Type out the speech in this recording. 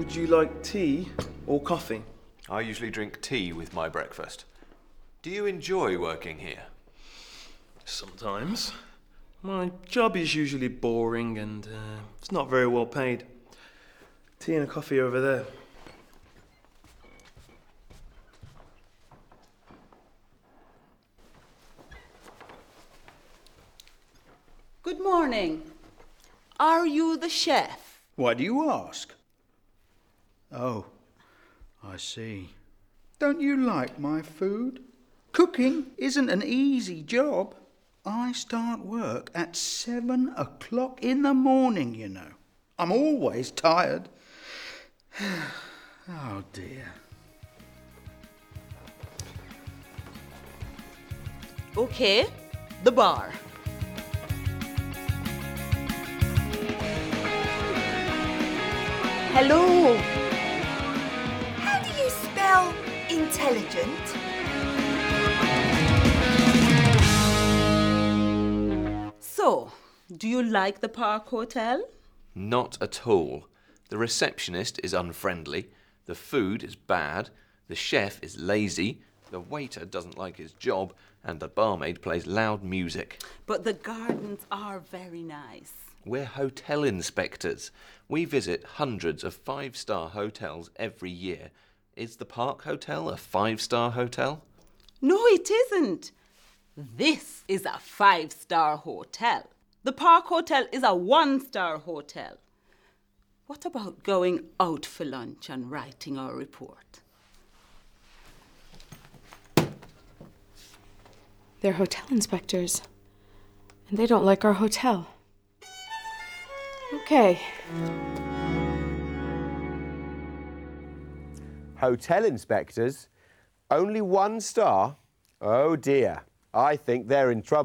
Would you like tea or coffee? I usually drink tea with my breakfast. Do you enjoy working here? Sometimes. My job is usually boring and it's not very well paid. Tea and a coffee over there. Good morning. Are you the chef? Why do you ask? Oh, I see. Don't you like my food? Cooking isn't an easy job. I start work at 7 o'clock in the morning, you know. I'm always tired. Oh, dear. Okay, the bar. Hello. How do you spell intelligent? So, do you like the Park Hotel? Not at all. The receptionist is unfriendly, the food is bad, the chef is lazy, the waiter doesn't like his job, and the barmaid plays loud music. But the gardens are very nice. We're hotel inspectors. We visit hundreds of five-star hotels every year. Is the Park Hotel a five-star hotel? No, it isn't. This is a 5-star hotel. The Park Hotel is a 1-star hotel. What about going out for lunch and writing our report? They're hotel inspectors, and they don't like our hotel. Okay. Hotel inspectors? Only 1 star? Oh dear, I think they're in trouble.